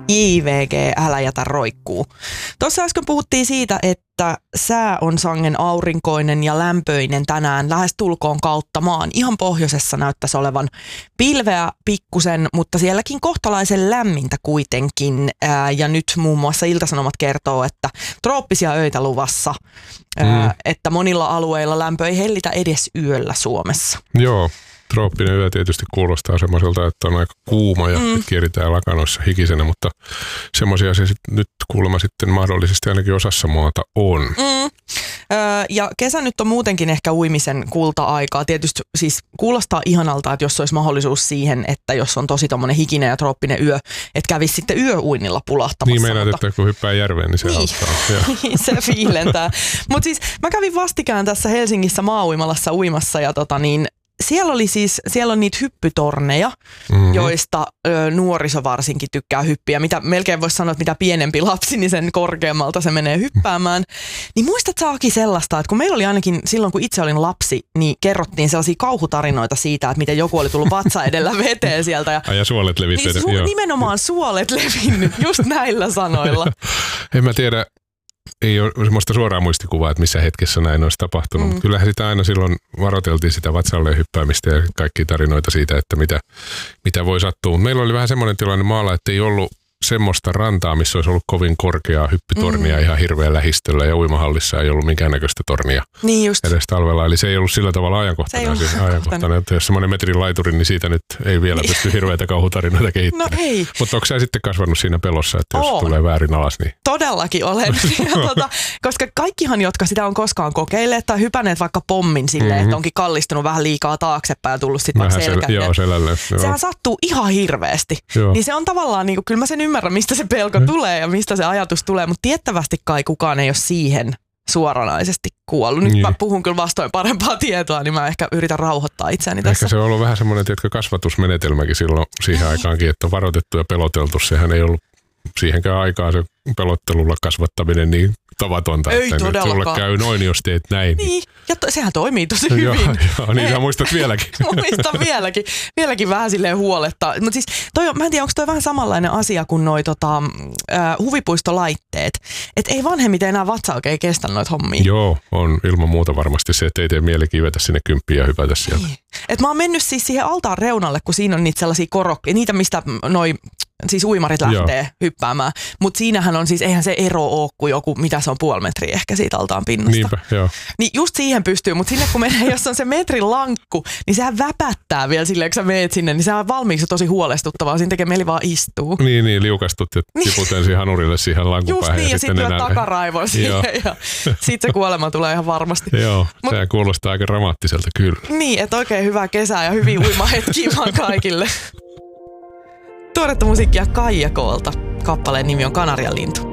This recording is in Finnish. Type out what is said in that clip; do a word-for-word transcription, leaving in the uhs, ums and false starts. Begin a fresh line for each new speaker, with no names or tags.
J V G, älä jätä roikkuu. Tuossa äsken puhuttiin siitä, että sää on sangen aurinkoinen ja lämpöinen tänään lähes tulkoon kautta maan. Ihan pohjoisessa näyttäisi olevan pilveä pikkusen, mutta sielläkin kohtalaisen lämmintä kuitenkin. Ää, ja nyt muun muassa Ilta-Sanomat kertoo, että trooppisia öitä luvassa, ää, mm. että monilla alueilla lämpö ei hellitä edes yöllä Suomessa.
Joo. Trooppinen yö tietysti kuulostaa semmoiselta, että on aika kuuma ja mm. kierritään lakanoissa hikisenä, mutta semmoisia se sit nyt kuulemma sitten mahdollisesti ainakin osassa maata on.
Mm. Öö, ja kesä nyt on muutenkin ehkä uimisen kulta-aikaa. Tietysti siis kuulostaa ihanalta, että jos olisi mahdollisuus siihen, että jos on tosi tommonen hikinen ja trooppinen yö, että kävisi sitten yöuinnilla pulahtamassa.
Niin meinaat, mutta... että kun hyppää järveen, niin se
niin.
auttaa.
Niin, se fiilentää. Mutta siis mä kävin vastikään tässä Helsingissä maa-uimalassa uimassa ja tota niin, Siellä oli siis, siellä on niitä hyppytorneja, mm-hmm. joista ö, nuoriso varsinkin tykkää hyppiä. Mitä, melkein voisi sanoa, että mitä pienempi lapsi, niin sen korkeammalta se menee hyppäämään. Niin muistat saakin sellaista, että kun meillä oli ainakin silloin, kun itse olin lapsi, niin kerrottiin sellaisia kauhutarinoita siitä, että miten joku oli tullut vatsa edellä veteen sieltä. Ja,
Ai ja suolet levinnyt.
Niin su- nimenomaan suolet levinnyt, just näillä sanoilla.
En mä tiedä. Ei ole semmoista suoraa muistikuvaa, että missä hetkessä näin olisi tapahtunut, mm. mutta kyllähän sitä aina silloin varoiteltiin sitä vatsalle hyppäämistä ja kaikkia tarinoita siitä, että mitä, mitä voi sattua. Meillä oli vähän semmoinen tilanne maalla, että ei ollut semmoista rantaa, missä olisi ollut kovin korkeaa hyppytornia mm. ihan hirveän lähistöllä ja uimahallissa ei ollut minkäännäköistä tornia
niin just.
edes talvella. Eli se ei ollut sillä tavalla ajankohtainen. Siis ajankohtainen, että jos semmoinen metrin laituri, niin siitä nyt ei vielä niin. pysty hirveitä kauhutarinoita kehittämään. No ei. Mutta onko sä sitten kasvanut siinä pelossa, että jos on. tulee väärin alas? Niin... Todellakin olen.
tuota, koska kaikkihan, jotka sitä on koskaan kokeilleet tai hypänneet vaikka pommin silleen, mm-hmm. että onkin kallistunut vähän liikaa taaksepäin ja tullut sitten vaikka selkälle.
Joo, selälle.
Sehän sattuu ihan hirveästi. Joo. Niin se on tavallaan, niin kuin, kyllä mä sen ymmärrän, mistä se pelko mm. tulee ja mistä se ajatus tulee, mutta tiettävästi kai kukaan ei ole siihen suoranaisesti kuollut. Nyt niin. mä puhun kyllä vastoin parempaa tietoa, niin mä ehkä yritän rauhoittaa itseäni tässä.
Ehkä se on ollut vähän semmoinen tiedätkö, kasvatusmenetelmäkin silloin siihen aikaankin, että on varoitettu ja peloteltu. Sehän ei ollut siihenkään aikaan se pelottelulla kasvattaminen niin tavatonta,
ei
että nyt sulle käy noin, jos teet näin.
Niin, ja to, sehän toimii tosi hyvin.
Joo, joo niin sä muistat vieläkin.
Muistan vieläkin. Vieläkin vähän silleen huolettaa. Mutta siis, toi on, mä en tiedä, onko toi vähän samanlainen asia kuin noi tota, äh, huvipuistolaitteet. Että ei vanhemmiten enää vatsa oikein kestä noita hommia.
Joo, on ilman muuta varmasti se, että ei tee mieli kivetä sinne kymppiin ja hypätä sieltä.
Niin. Et mä oon mennyt siis siihen altaan reunalle, kun siinä on niitä sellaisia korokkeja, niitä mistä noi... Siis uimarit lähtee Joo. hyppäämään, mutta siinähän on siis, eihän se ero ole kuin joku, mitä se on puoli metriä ehkä siitä altaan pinnasta.
Niinpä, joo.
Niin just siihen pystyy, mutta sinne kun menee, jos on se metrin lankku, niin sehän väpättää vielä silleen, kun sä meet sinne, niin sehän on valmiiksi tosi huolestuttavaa, siinä tekee mieli vaan istuu.
Niin, niin, liukastut ja tiputen siihen hanurille siihen lankun
just
päähän.
Just niin, ja,
ja
sitten lyöt takaraivoon siihen ja sit se kuolema tulee ihan varmasti.
Joo, Mut, se kuulostaa aika dramaattiselta kyllä.
Niin, että oikein hyvää kesää ja hyviä uimahetkiä vaan kaikille. Tuoretta musiikkia Kaija Koolta. Kappaleen nimi on Kanarian lintu.